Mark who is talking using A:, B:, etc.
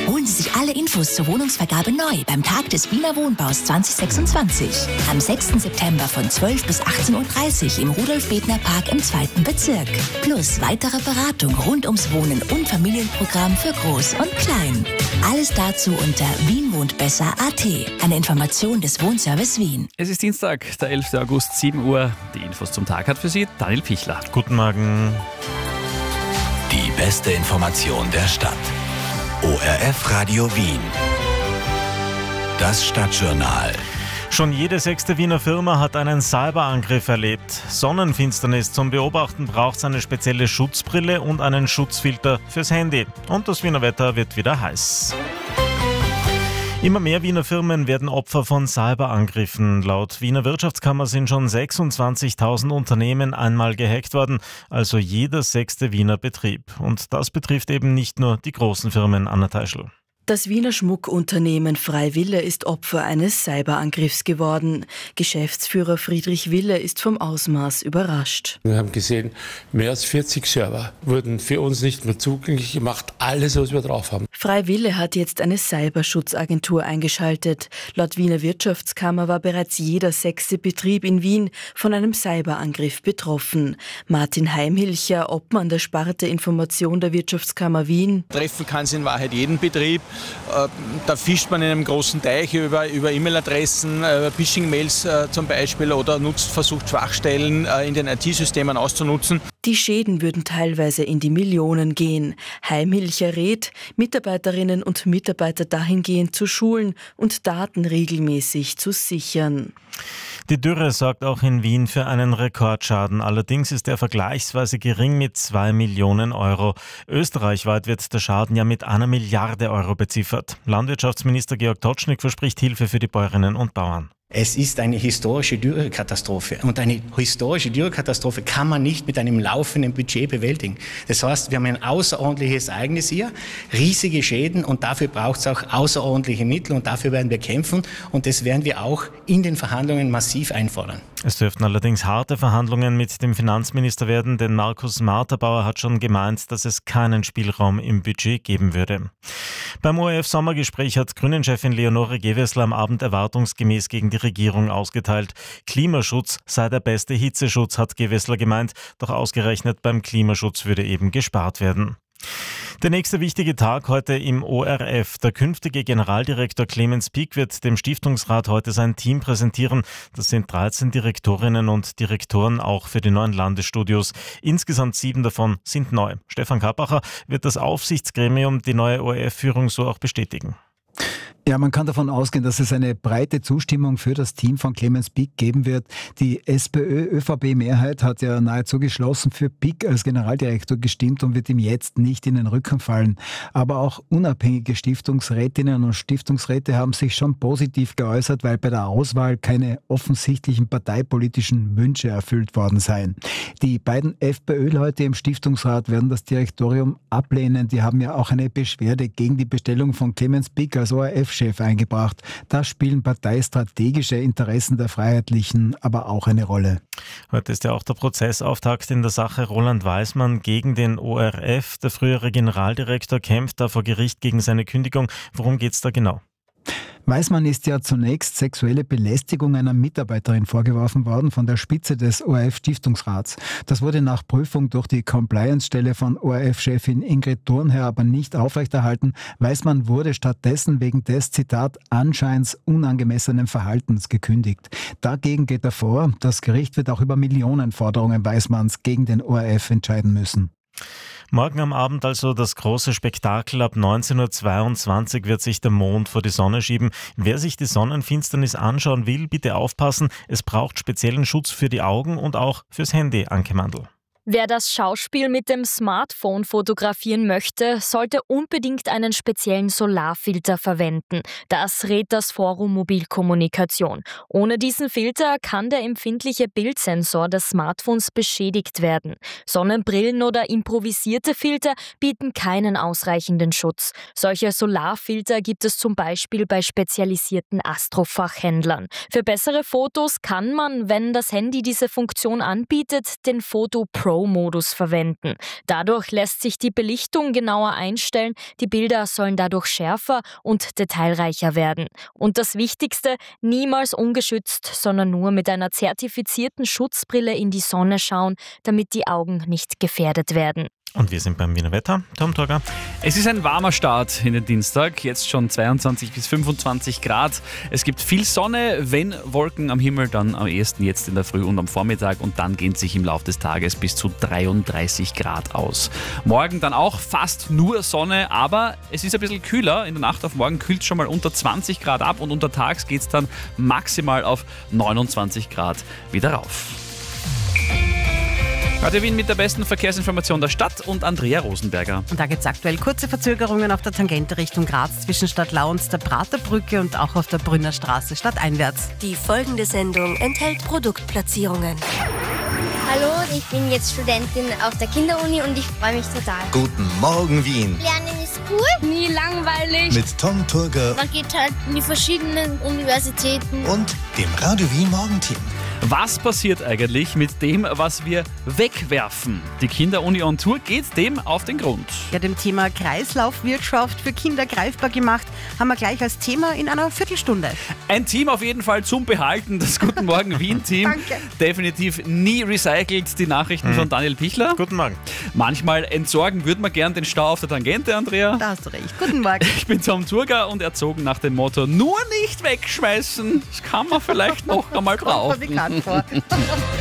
A: Holen Sie sich alle Infos zur Wohnungsvergabe neu beim Tag des Wiener Wohnbaus 2026. Am 6. September von 12 bis 18.30 Uhr im Rudolf-Bethner-Park im 2. Bezirk. Plus weitere Beratung rund ums Wohnen und Familienprogramm für Groß und Klein. Alles dazu unter wienwohntbesser.at. Eine Information des Wohnservice Wien.
B: Es ist Dienstag, der 11. August, 7 Uhr. Die Infos zum Tag hat für Sie Daniel Pichler.
C: Guten Morgen.
D: Die beste Information der Stadt. ORF Radio Wien. Das Stadtjournal.
C: Schon jede 6. Wiener Firma hat einen Cyberangriff erlebt. Sonnenfinsternis zum Beobachten braucht es eine spezielle Schutzbrille und einen Schutzfilter fürs Handy. Und das Wiener Wetter wird wieder heiß. Immer mehr Wiener Firmen werden Opfer von Cyberangriffen. Laut Wiener Wirtschaftskammer sind schon 26.000 Unternehmen einmal gehackt worden, also jeder 6. Wiener Betrieb. Und das betrifft eben nicht nur die großen Firmen, Anna Teischl.
E: Das Wiener Schmuckunternehmen Freiwille ist Opfer eines Cyberangriffs geworden. Geschäftsführer Friedrich Wille ist vom Ausmaß überrascht.
F: Wir haben gesehen, mehr als 40 Server wurden für uns nicht mehr zugänglich gemacht. Alles, was wir drauf haben.
E: Freiwille hat jetzt eine Cyberschutzagentur eingeschaltet. Laut Wiener Wirtschaftskammer war bereits jeder 6. Betrieb in Wien von einem Cyberangriff betroffen. Martin Heimhilcher, Obmann der Sparte Information der Wirtschaftskammer Wien.
G: Treffen kann es in Wahrheit jeden Betrieb. Da fischt man in einem großen Teich über E-Mail-Adressen, Phishing-Mails zum Beispiel oder versucht Schwachstellen in den IT-Systemen auszunutzen.
E: Die Schäden würden teilweise in die Millionen gehen. Heimhilcher rät, Mitarbeiterinnen und Mitarbeiter dahingehend zu schulen und Daten regelmäßig zu sichern.
C: Die Dürre sorgt auch in Wien für einen Rekordschaden. Allerdings ist er vergleichsweise gering mit 2 Millionen Euro. Österreichweit wird der Schaden ja mit 1 Milliarde Euro beziffert. Landwirtschaftsminister Georg Totschnig verspricht Hilfe für die Bäuerinnen und Bauern.
H: Es ist eine historische Dürrekatastrophe und eine historische Dürrekatastrophe kann man nicht mit einem laufenden Budget bewältigen. Das heißt, wir haben ein außerordentliches Ereignis hier, riesige Schäden und dafür braucht es auch außerordentliche Mittel und dafür werden wir kämpfen und das werden wir auch in den Verhandlungen massiv einfordern. Es
C: dürften allerdings harte Verhandlungen mit dem Finanzminister werden, denn Markus Marterbauer hat schon gemeint, dass es keinen Spielraum im Budget geben würde. Beim ORF-Sommergespräch hat Grünen-Chefin Leonore Gewessler am Abend erwartungsgemäß gegen die Regierung ausgeteilt. Klimaschutz sei der beste Hitzeschutz, hat Gewessler gemeint, doch ausgerechnet beim Klimaschutz würde eben gespart werden. Der nächste wichtige Tag heute im ORF. Der künftige Generaldirektor Clemens Pick wird dem Stiftungsrat heute sein Team präsentieren. Das sind 13 Direktorinnen und Direktoren auch für die neuen Landesstudios. Insgesamt 7 davon sind neu. Stefan Kappacher wird das Aufsichtsgremium, die neue ORF-Führung so auch bestätigen.
I: Ja, man kann davon ausgehen, dass es eine breite Zustimmung für das Team von Clemens Pick geben wird. Die SPÖ-ÖVP-Mehrheit hat ja nahezu geschlossen für Pick als Generaldirektor gestimmt und wird ihm jetzt nicht in den Rücken fallen. Aber auch unabhängige Stiftungsrätinnen und Stiftungsräte haben sich schon positiv geäußert, weil bei der Auswahl keine offensichtlichen parteipolitischen Wünsche erfüllt worden seien. Die beiden FPÖ-Leute im Stiftungsrat werden das Direktorium ablehnen. Die haben ja auch eine Beschwerde gegen die Bestellung von Clemens Pick als ORF-Chef eingebracht. Da spielen parteistrategische Interessen der Freiheitlichen aber auch eine Rolle.
C: Heute ist ja auch der Prozessauftakt in der Sache Roland Weismann gegen den ORF. Der frühere Generaldirektor kämpft da vor Gericht gegen seine Kündigung. Worum geht es da genau?
I: Weismann ist ja zunächst sexuelle Belästigung einer Mitarbeiterin vorgeworfen worden von der Spitze des ORF-Stiftungsrats. Das wurde nach Prüfung durch die Compliance-Stelle von ORF-Chefin Ingrid Thurnherr aber nicht aufrechterhalten. Weismann wurde stattdessen wegen des, Zitat, Anscheins unangemessenen Verhaltens gekündigt. Dagegen geht er vor. Das Gericht wird auch über Millionenforderungen Weismanns gegen den ORF entscheiden müssen.
C: Morgen am Abend also das große Spektakel. Ab 19.22 Uhr wird sich der Mond vor die Sonne schieben. Wer sich die Sonnenfinsternis anschauen will, bitte aufpassen. Es braucht speziellen Schutz für die Augen und auch fürs Handy, Anke Mandl.
J: Wer das Schauspiel mit dem Smartphone fotografieren möchte, sollte unbedingt einen speziellen Solarfilter verwenden. Das rät das Forum Mobilkommunikation. Ohne diesen Filter kann der empfindliche Bildsensor des Smartphones beschädigt werden. Sonnenbrillen oder improvisierte Filter bieten keinen ausreichenden Schutz. Solche Solarfilter gibt es zum Beispiel bei spezialisierten Astrofachhändlern. Für bessere Fotos kann man, wenn das Handy diese Funktion anbietet, den Foto Pro Pro-Modus verwenden. Dadurch lässt sich die Belichtung genauer einstellen, die Bilder sollen dadurch schärfer und detailreicher werden. Und das Wichtigste, niemals ungeschützt, sondern nur mit einer zertifizierten Schutzbrille in die Sonne schauen, damit die Augen nicht gefährdet werden.
C: Und wir sind beim Wiener Wetter. Tom Turger.
B: Es ist ein warmer Start in den Dienstag, jetzt schon 22 bis 25 Grad. Es gibt viel Sonne, wenn Wolken am Himmel, dann am ehesten jetzt in der Früh und am Vormittag und dann gehen sich im Laufe des Tages bis zu 33 Grad aus. Morgen dann auch fast nur Sonne, aber es ist ein bisschen kühler. In der Nacht auf morgen kühlt es schon mal unter 20 Grad ab und untertags geht es dann maximal auf 29 Grad wieder rauf. Radio Wien mit der besten Verkehrsinformation der Stadt und Andrea Rosenberger.
K: Und da gibt es aktuell kurze Verzögerungen auf der Tangente Richtung Graz zwischen Stadtlau und der Praterbrücke und auch auf der Brünner Straße stadteinwärts.
A: Die folgende Sendung enthält Produktplatzierungen.
L: Hallo, ich bin jetzt Studentin auf der Kinderuni und ich freue mich total.
M: Guten Morgen, Wien.
L: Lernen ist cool, nie langweilig.
M: Mit Tom Turger.
L: Man geht halt in die verschiedenen Universitäten.
M: Und dem Radio Wien Morgenteam.
B: Was passiert eigentlich mit dem, was wir wegwerfen? Die Kinderuni on Tour geht dem auf den Grund.
K: Ja, dem Thema Kreislaufwirtschaft für Kinder greifbar gemacht, haben wir gleich als Thema in einer Viertelstunde.
B: Ein Team auf jeden Fall zum Behalten, das Guten Morgen Wien-Team.
K: Danke.
B: Definitiv nie recycelt, die Nachrichten von Daniel Pichler.
C: Guten Morgen.
B: Manchmal entsorgen würde man gern den Stau auf der Tangente, Andrea.
K: Da hast du recht. Guten Morgen.
B: Ich bin Tom Turger und erzogen nach dem Motto, nur nicht wegschmeißen. Das kann man vielleicht noch einmal brauchen.
K: Bekannt vor.